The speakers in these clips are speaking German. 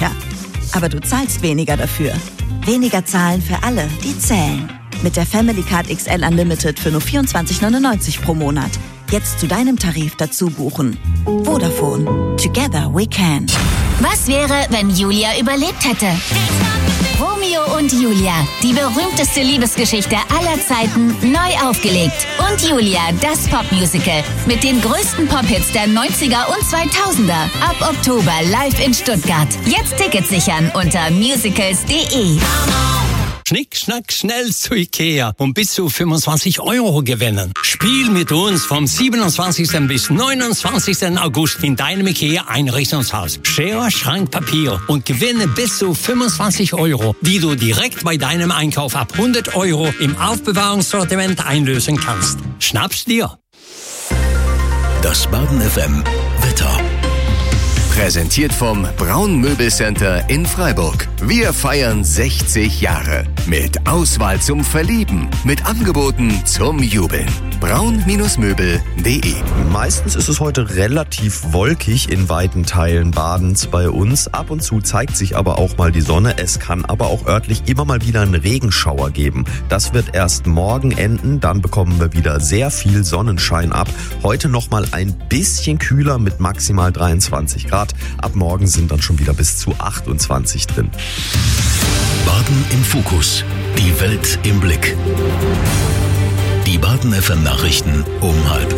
sicher. Aber du zahlst weniger dafür. Weniger zahlen für alle, die zählen. Mit der Family Card XL Unlimited für nur 24,99 pro Monat. Jetzt zu deinem Tarif dazu buchen. Vodafone. Together we can. Was wäre, wenn Julia überlebt hätte? Romeo und Julia, die berühmteste Liebesgeschichte aller Zeiten, neu aufgelegt. Und Julia, das Popmusical. Mit den größten Pop-Hits der 90er und 2000er. Ab Oktober live in Stuttgart. Jetzt Tickets sichern unter musicals.de. Schnick, schnack, schnell zu Ikea und bis zu 25 € gewinnen. Spiel mit uns vom 27. bis 29. August in deinem Ikea-Einrichtungshaus. Schere, Schrank, Papier und gewinne bis zu 25 €, die du direkt bei deinem Einkauf ab 100 € im Aufbewahrungssortiment einlösen kannst. Schnapp's dir! Das Baden FM Wetter. Präsentiert vom Braun Möbelcenter in Freiburg. Wir feiern 60 Jahre. Mit Auswahl zum Verlieben. Mit Angeboten zum Jubeln. braun-möbel.de. Meistens ist es heute relativ wolkig in weiten Teilen Badens bei uns. Ab und zu zeigt sich aber auch mal die Sonne. Es kann aber auch örtlich immer mal wieder einen Regenschauer geben. Das wird erst morgen enden. Dann bekommen wir wieder sehr viel Sonnenschein ab. Heute noch mal ein bisschen kühler mit maximal 23 Grad. Ab morgen sind dann schon wieder bis zu 28 drin. Baden im Fokus. Die Welt im Blick. Die Baden FM Nachrichten um 12:30.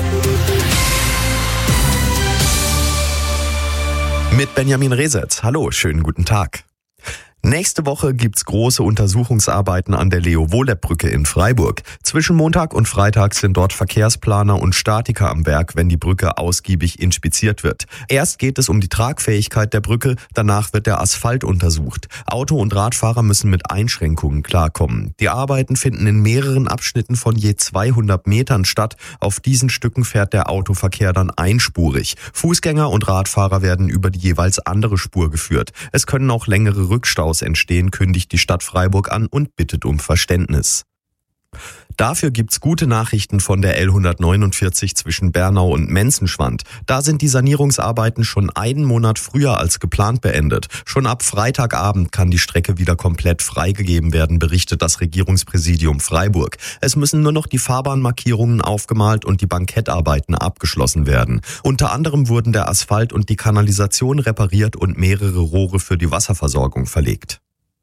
Mit Benjamin Resetz. Hallo, schönen guten Tag. Nächste Woche gibt's große Untersuchungsarbeiten an der Leo-Wohleb-Brücke in Freiburg. Zwischen Montag und Freitag sind dort Verkehrsplaner und Statiker am Werk, wenn die Brücke ausgiebig inspiziert wird. Erst geht es um die Tragfähigkeit der Brücke, danach wird der Asphalt untersucht. Auto- und Radfahrer müssen mit Einschränkungen klarkommen. Die Arbeiten finden in mehreren Abschnitten von je 200 Metern statt. Auf diesen Stücken fährt der Autoverkehr dann einspurig. Fußgänger und Radfahrer werden über die jeweils andere Spur geführt. Es können auch längere Rückstaus entstehen, kündigt die Stadt Freiburg an und bittet um Verständnis. Dafür gibt's gute Nachrichten von der L149 zwischen Bernau und Menzenschwand. Da sind die Sanierungsarbeiten schon einen Monat früher als geplant beendet. Schon ab Freitagabend kann die Strecke wieder komplett freigegeben werden, berichtet das Regierungspräsidium Freiburg. Es müssen nur noch die Fahrbahnmarkierungen aufgemalt und die Bankettarbeiten abgeschlossen werden. Unter anderem wurden der Asphalt und die Kanalisation repariert und mehrere Rohre für die Wasserversorgung verlegt.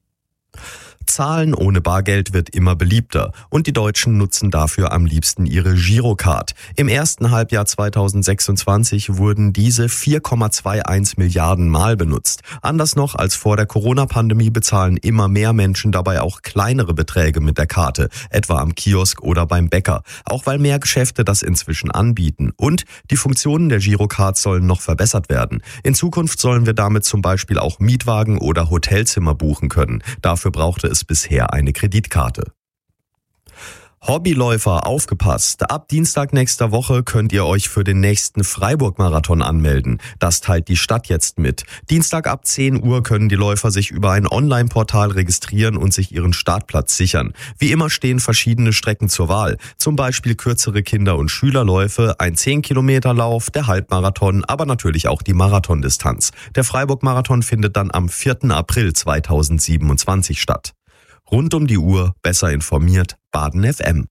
Zahlen ohne Bargeld wird immer beliebter und die Deutschen nutzen dafür am liebsten ihre Girocard. Im ersten Halbjahr 2026 wurden diese 4,21 Milliarden Mal benutzt. Anders noch als vor der Corona-Pandemie bezahlen immer mehr Menschen dabei auch kleinere Beträge mit der Karte, etwa am Kiosk oder beim Bäcker, auch weil mehr Geschäfte das inzwischen anbieten. Und die Funktionen der Girocard sollen noch verbessert werden. In Zukunft sollen wir damit zum Beispiel auch Mietwagen oder Hotelzimmer buchen können. Dafür brauchte es bisher eine Kreditkarte. Hobbyläufer, aufgepasst! Ab Dienstag nächster Woche könnt ihr euch für den nächsten Freiburg-Marathon anmelden. Das teilt die Stadt jetzt mit. Dienstag ab 10 Uhr können die Läufer sich über ein Online-Portal registrieren und sich ihren Startplatz sichern. Wie immer stehen verschiedene Strecken zur Wahl. Zum Beispiel kürzere Kinder- und Schülerläufe, ein 10-Kilometer-Lauf, der Halbmarathon, aber natürlich auch die Marathondistanz. Der Freiburg-Marathon findet dann am 4. April 2027 statt. Rund um die Uhr, besser informiert, Baden FM.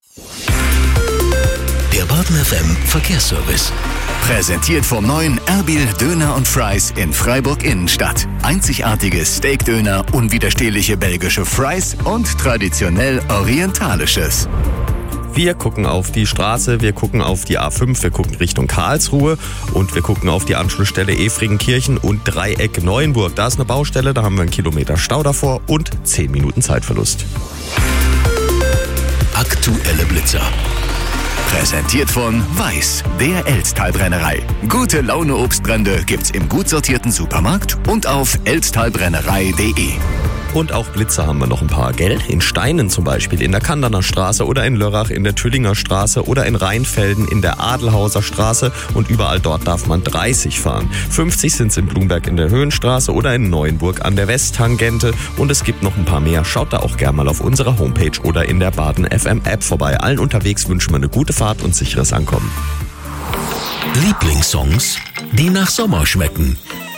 Der Baden FM Verkehrsservice. Präsentiert vom neuen Erbil Döner und Fries in Freiburg Innenstadt. Einzigartige Steakdöner, unwiderstehliche belgische Fries und traditionell orientalisches. Wir gucken auf die Straße, wir gucken auf die A5, wir gucken Richtung Karlsruhe und wir gucken auf die Anschlussstelle Efringen-Kirchen und Dreieck Neuenburg. Da ist eine Baustelle, da haben wir 1 Kilometer Stau davor und 10 Minuten Zeitverlust. Aktuelle Blitzer. Präsentiert von Weiß, der Elztalbrennerei. Gute Laune Obstbrände gibt's im gut sortierten Supermarkt und auf elztalbrennerei.de. Und auch Blitzer haben wir noch ein paar, gell? In Steinen zum Beispiel, in der Kanderner Straße oder in Lörrach in der Tüllinger Straße oder in Rheinfelden in der Adelhauser Straße und überall dort darf man 30 fahren. 50 sind's in Blumberg in der Höhenstraße oder in Neuenburg an der Westtangente und es gibt noch ein paar mehr. Schaut da auch gerne mal auf unserer Homepage oder in der Baden FM App vorbei. Allen unterwegs wünschen wir eine gute Fahrt und sicheres Ankommen. Lieblingssongs, die nach Sommer schmecken.